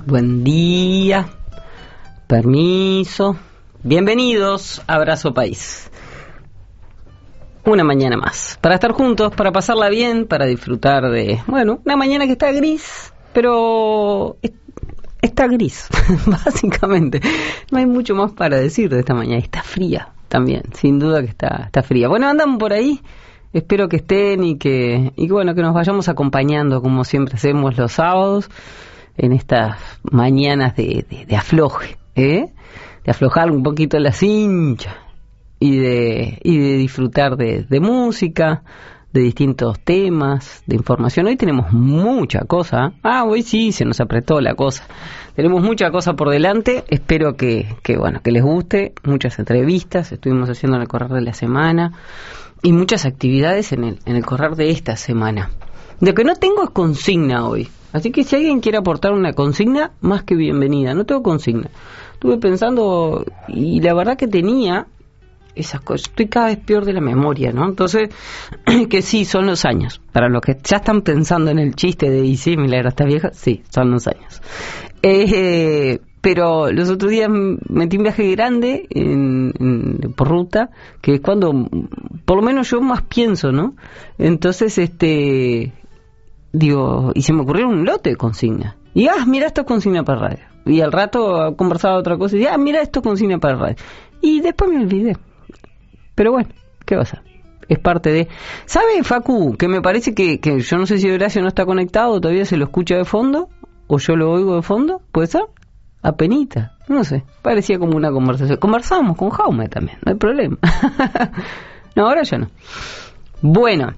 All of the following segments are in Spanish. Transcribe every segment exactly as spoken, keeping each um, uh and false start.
Buen día, permiso, bienvenidos a Abrazo País. Una mañana más, para estar juntos, para pasarla bien, para disfrutar de, bueno, una mañana que está gris, pero está gris, básicamente. No hay mucho más para decir de esta mañana, está fría también, sin duda que está, está fría. Bueno, andan por ahí, espero que estén y que, y que bueno, que nos vayamos acompañando como siempre hacemos los sábados, en estas mañanas de, de, de afloje, ¿eh? De aflojar un poquito la cincha y de, y de disfrutar de, de música, de distintos temas, de información. Hoy tenemos mucha cosa. Ah, hoy sí, se nos apretó la cosa. Tenemos mucha cosa por delante. Espero que, que bueno, que les guste. Muchas entrevistas estuvimos haciendo en el correr de la semana y muchas actividades en el, en el correr de esta semana. Lo que no tengo es consigna hoy. Así que si alguien quiere aportar una consigna, más que bienvenida. No tengo consigna. Estuve pensando y la verdad que tenía esas cosas. Estoy cada vez peor de la memoria, ¿no? Entonces, que sí, son los años. Para los que ya están pensando en el chiste de y sí, Milagro está vieja, sí, son los años. Eh, pero los otros días metí un viaje grande en, en, por ruta, que es cuando, por lo menos yo más pienso, ¿no? Entonces, este... digo, y se me ocurrió un lote de consignas. Y, ah, mira, esto es consigna para radio. Y al rato conversaba otra cosa y, ah, mira, esto es consigna para radio. Y después me olvidé. Pero bueno, ¿qué va a hacer? Es parte de... ¿Sabe, Facu, que me parece que, que yo no sé si Horacio no está conectado, todavía se lo escucha de fondo, o yo lo oigo de fondo? ¿Puede ser? Apenita, no sé, parecía como una conversación. Conversábamos con Jaume también, no hay problema. No, ahora ya no. Bueno...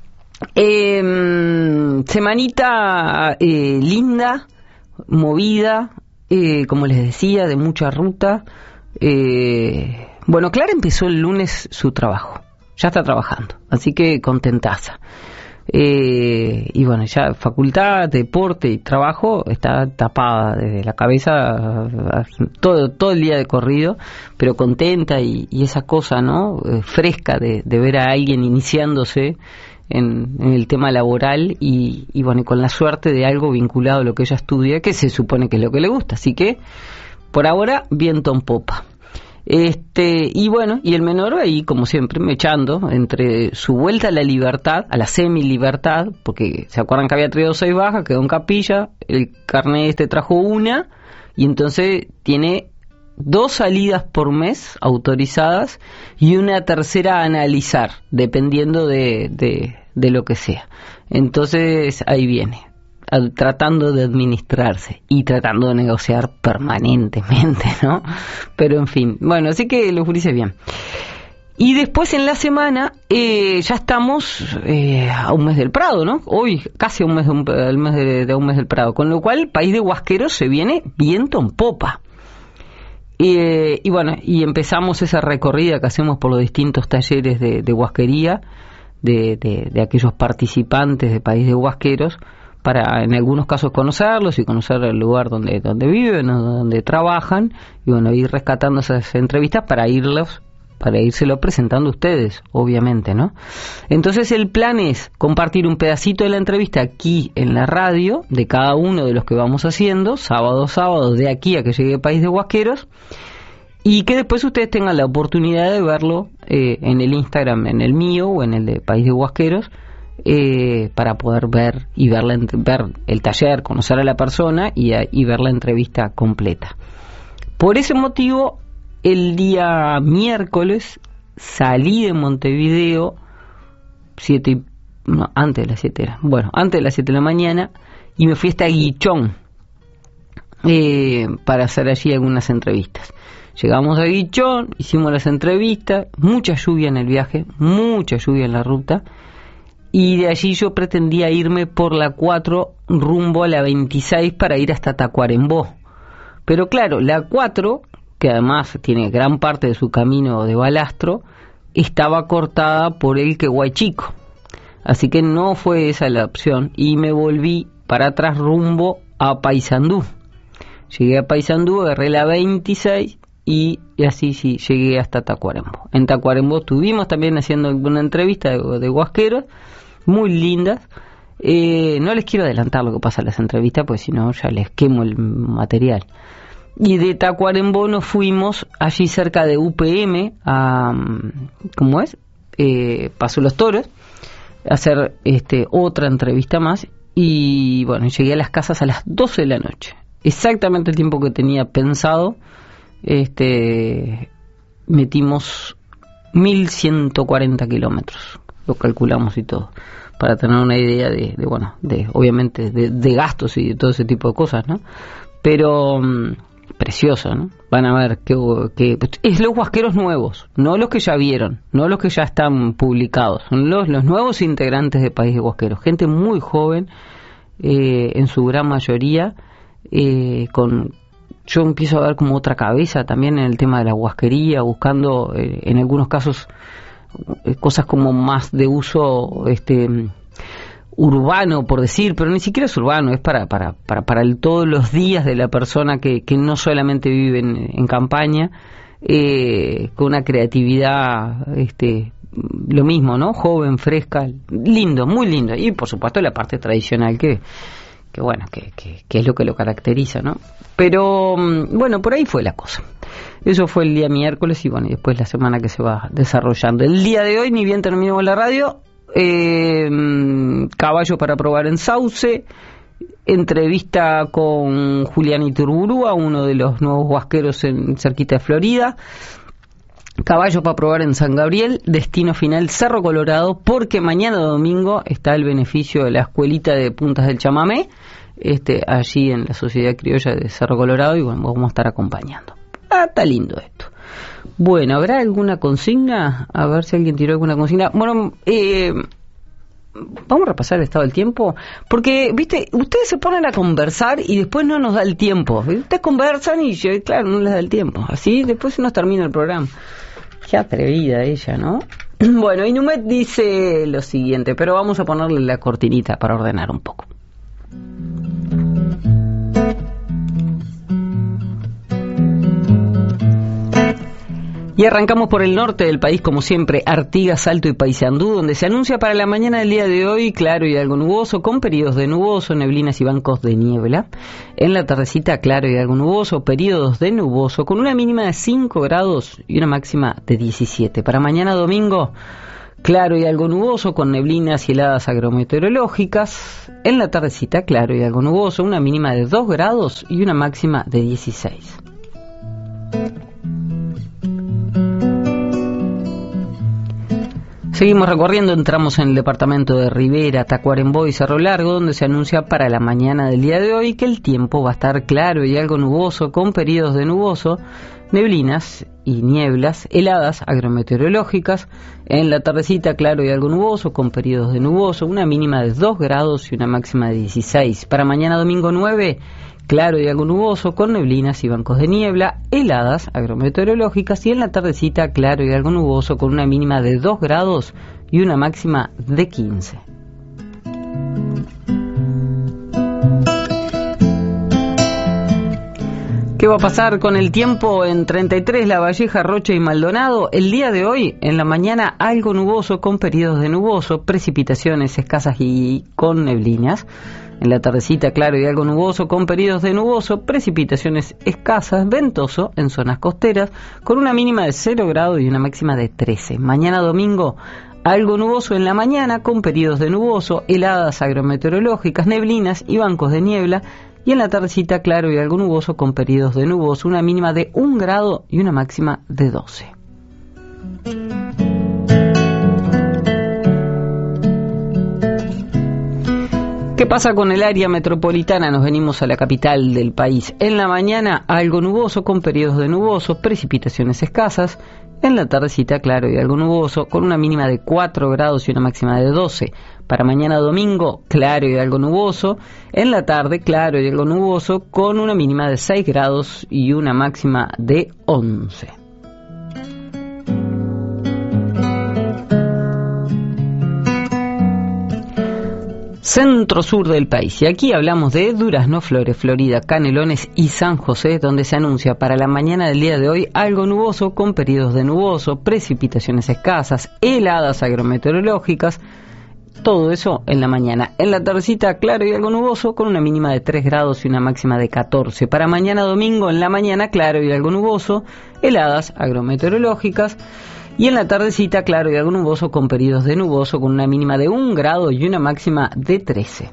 Eh, semanita eh, linda, movida, eh, como les decía, de mucha ruta. Eh, bueno, Clara empezó el lunes su trabajo, ya está trabajando, así que contentaza. Eh, y bueno, ya facultad, deporte y trabajo está tapada desde la cabeza todo, todo el día de corrido, pero contenta y, y esa cosa, ¿no? Eh, fresca de, de ver a alguien iniciándose En, en el tema laboral y, y bueno, y con la suerte de algo vinculado a lo que ella estudia, que se supone que es lo que le gusta, así que por ahora viento en popa. Este, y bueno, y el menor ahí, como siempre, mechando entre su vuelta a la libertad, a la semi-libertad, porque se acuerdan que había traído seis bajas, quedó en capilla, el carnet este trajo una, y entonces tiene dos salidas por mes autorizadas y una tercera a analizar, dependiendo de, de, de lo que sea. Entonces ahí viene, tratando de administrarse y tratando de negociar permanentemente, ¿no? Pero en fin, bueno, así que lo jurice bien. Y después en la semana eh, ya estamos eh, a un mes del Prado, ¿no? Hoy casi a un mes, de un, el mes de, de un mes del Prado, con lo cual el país de Huasqueros se viene viento en popa. Y, eh, y bueno, y empezamos esa recorrida que hacemos por los distintos talleres de, de huasquería de, de, de aquellos participantes de País de Huasqueros, para en algunos casos conocerlos y conocer el lugar donde, donde viven o donde trabajan, y bueno, ir rescatando esas entrevistas para irlos para írselo presentando a ustedes, obviamente, ¿no? Entonces el plan es compartir un pedacito de la entrevista aquí en la radio, de cada uno de los que vamos haciendo, sábado a sábado, de aquí a que llegue País de Huasqueros, y que después ustedes tengan la oportunidad de verlo eh, en el Instagram, en el mío o en el de País de Huasqueros, eh, para poder ver y ver, la, ver el taller, conocer a la persona y, a, y ver la entrevista completa. Por ese motivo, el día miércoles salí de Montevideo, siete y, no, antes de las siete era, bueno, antes de las siete de la mañana, y me fui hasta Guichón eh, para hacer allí algunas entrevistas. Llegamos a Guichón, hicimos las entrevistas, mucha lluvia en el viaje, mucha lluvia en la ruta, y de allí yo pretendía irme por la cuatro rumbo a la veintiséis para ir hasta Tacuarembó. Pero claro, la cuatro, que además tiene gran parte de su camino de balastro, estaba cortada por el Quehuaychico. Así que no fue esa la opción y me volví para atrás rumbo a Paysandú. Llegué a Paysandú, agarré la veintiséis y, y así sí llegué hasta Tacuarembó. En Tacuarembó estuvimos también haciendo una entrevista de, de huasqueros muy lindas. Eh, no les quiero adelantar lo que pasa en las entrevistas, porque si no ya les quemo el material. Y de Tacuarembó nos fuimos allí cerca de U P M a, ¿cómo es? Eh, Paso Los Toros, a hacer este, otra entrevista más. Y bueno, llegué a las casas a las doce de la noche, exactamente el tiempo que tenía pensado. Este, metimos mil ciento cuarenta kilómetros, lo calculamos y todo, para tener una idea de, de bueno, de obviamente de, de gastos y de todo ese tipo de cosas, ¿no? Pero um, precioso, ¿no? Van a ver que, que es los huasqueros nuevos, no los que ya vieron, no los que ya están publicados, son los, los nuevos integrantes de País de Huasqueros, gente muy joven, eh, en su gran mayoría, eh, con yo empiezo a ver como otra cabeza también en el tema de la huasquería, buscando eh, en algunos casos eh, cosas como más de uso este urbano, por decir, pero ni siquiera es urbano, es para para para, para el, todos los días de la persona que, que no solamente vive en, en campaña, eh, con una creatividad, este lo mismo, ¿no? Joven, fresca, lindo, muy lindo. Y por supuesto la parte tradicional que que bueno, que, que, que es lo que lo caracteriza, ¿no? Pero, bueno, por ahí fue la cosa. Eso fue el día miércoles y, bueno, y después la semana que se va desarrollando. El día de hoy, ni bien terminamos la radio, eh, caballo para probar en Sauce, entrevista con Julián Iturburúa, uno de los nuevos huasqueros en cerquita de Florida. Caballo para probar en San Gabriel, destino final Cerro Colorado, porque mañana domingo está el beneficio de la escuelita de Puntas del Chamamé, este, allí en la Sociedad Criolla de Cerro Colorado, y bueno, vamos a estar acompañando. Ah, está lindo esto. Bueno, ¿habrá alguna consigna? A ver si alguien tiró alguna consigna. Bueno, eh, vamos a repasar el estado del tiempo, porque, viste, ustedes se ponen a conversar y después no nos da el tiempo. Ustedes conversan y, claro, no les da el tiempo. Así después se nos termina el programa. Qué atrevida ella, ¿no? Bueno, Inumet dice lo siguiente, pero vamos a ponerle la cortinita para ordenar un poco. Y arrancamos por el norte del país, como siempre, Artigas, Salto y Paysandú, donde se anuncia para la mañana del día de hoy claro y algo nuboso, con periodos de nuboso, neblinas y bancos de niebla. En la tardecita, claro y algo nuboso, periodos de nuboso, con una mínima de cinco grados y una máxima de diecisiete. Para mañana domingo, claro y algo nuboso, con neblinas y heladas agrometeorológicas. En la tardecita, claro y algo nuboso, una mínima de dos grados y una máxima de dieciséis. Seguimos recorriendo, entramos en el departamento de Rivera, Tacuarembó y Cerro Largo, donde se anuncia para la mañana del día de hoy que el tiempo va a estar claro y algo nuboso, con periodos de nuboso, neblinas y nieblas, heladas agrometeorológicas. En la tardecita, claro y algo nuboso, con periodos de nuboso, una mínima de dos grados y una máxima de dieciséis. Para mañana domingo nueve, claro y algo nuboso, con neblinas y bancos de niebla, heladas agrometeorológicas, y en la tardecita, claro y algo nuboso, con una mínima de dos grados y una máxima de quince. ¿Qué va a pasar con el tiempo en treinta y tres, La Valleja, Rocha y Maldonado? El día de hoy, en la mañana, algo nuboso con periodos de nuboso, precipitaciones escasas y con neblinas. En la tardecita, claro y algo nuboso, con periodos de nuboso, precipitaciones escasas, ventoso en zonas costeras, con una mínima de cero grados y una máxima de trece. Mañana domingo, algo nuboso en la mañana, con periodos de nuboso, heladas agrometeorológicas, neblinas y bancos de niebla. Y en la tardecita, claro y algo nuboso, con periodos de nuboso, una mínima de un grado y una máxima de doce. ¿Qué pasa con el área metropolitana? Nos venimos a la capital del país. En la mañana, algo nuboso, con periodos de nuboso, precipitaciones escasas. En la tardecita, claro y algo nuboso, con una mínima de cuatro grados y una máxima de doce. Para mañana domingo, claro y algo nuboso. En la tarde, claro y algo nuboso, con una mínima de seis grados y una máxima de once. Centro-sur del país, y aquí hablamos de Durazno, Flores, Florida, Canelones y San José, donde se anuncia para la mañana del día de hoy algo nuboso, con periodos de nuboso, precipitaciones escasas, heladas agrometeorológicas. Todo eso en la mañana. En la tardecita, claro y algo nuboso, con una mínima de tres grados y una máxima de catorce. Para mañana domingo, en la mañana, claro y algo nuboso, heladas agrometeorológicas. Y en la tardecita, claro y algo nuboso, con periodos de nuboso, con una mínima de un grado y una máxima de trece.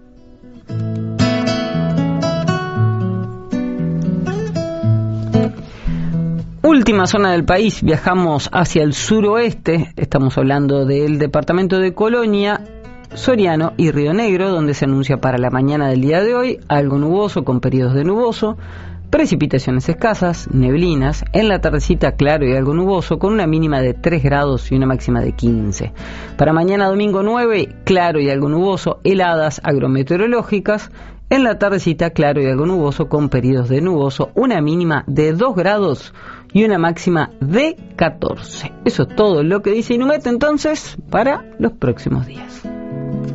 Última zona del país, viajamos hacia el suroeste, estamos hablando del departamento de Colonia, Soriano y Río Negro, donde se anuncia para la mañana del día de hoy algo nuboso con periodos de nuboso, precipitaciones escasas, neblinas, en la tardecita claro y algo nuboso con una mínima de tres grados y una máxima de quince. Para mañana domingo nueve, claro y algo nuboso, heladas agrometeorológicas, en la tardecita claro y algo nuboso con periodos de nuboso, una mínima de dos grados y una máxima de catorce. Eso es todo lo que dice Inumet entonces para los próximos días.